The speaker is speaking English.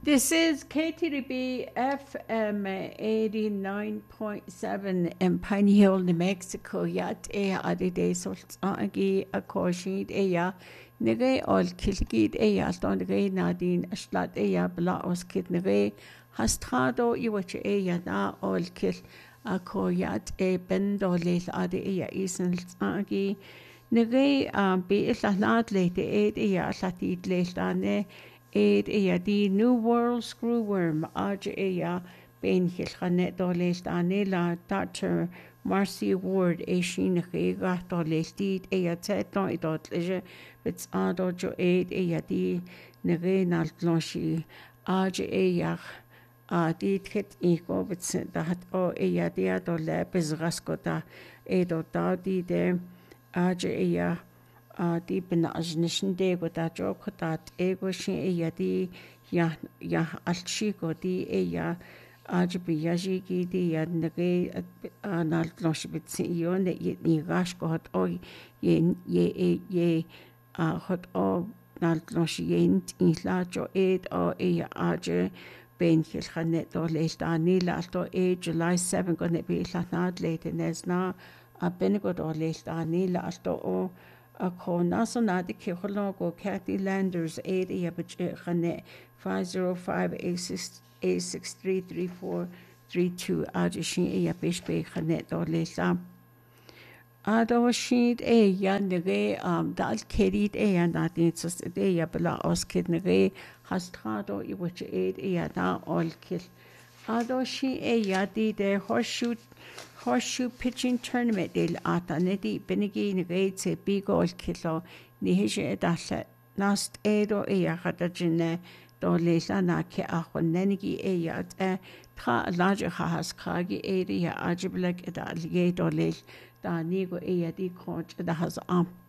This is KTDB FM 89.7 in Pine Hill, New Mexico. Yat adide sultagi akoshid nege ol kilgid stonege nadin ashlat bla oskid nege hastrado iwache na ol kil akoyat bendo lel ade isen agi nege be islahnad lete latid lelane the New World Screwworm ben hilchanet la Dr. Marcy Ward shin dolestid teton idot leje bits jo di nege naltloshi di tkit iko bits dat o dia dole bezraskota da di de die benajnischen dego da joko da ego shin di ya alchiko di ajbiyaji di nage anal noshbitsi yon ni gash ko hot o ye hot o nal noshient isla jo o aje ben khilkhanet do leistani la to July 7 gonna be lanad late nesna a benigo do leistani la to o Ako nasa di Kirologo Kathy Landers 80 Khane 505-863-3432 Ajishin Bishbe Khane Dolesa Ado Shid Nege Dal Kedit Natin Sus Bala Oskid Nege Hastrado Iwich na All Kill Ado Shi di de Horseshoe pitching tournament del atanedi benigi negate bigo kilo ni hishe dalle nast edo hadajine do lesa na ke ahonenigi tra large has kragi area ajiblek da alligator lel da nigo di coach da has